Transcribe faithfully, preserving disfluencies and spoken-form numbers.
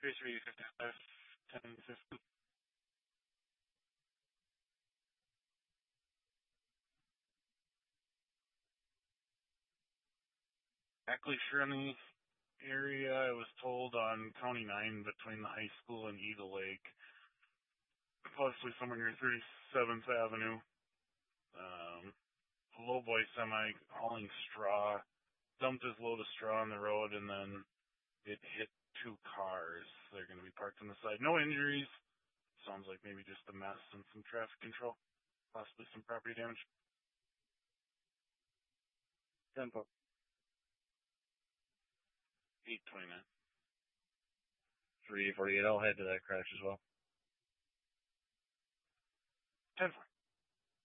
three three fifty-five ten fifty. Exactly sure on the area. I was told on County nine between the high school and Eagle Lake, possibly somewhere near thirty-seventh Avenue. Um, a low boy semi hauling straw dumped his load of straw on the road, and then it hit two cars. They're going to be parked on the side. No injuries. Sounds like maybe just a mess and some traffic control, possibly some property damage. Tempo. eight twenty-nine. three forty-eight. I'll head to that crash as well. ten four.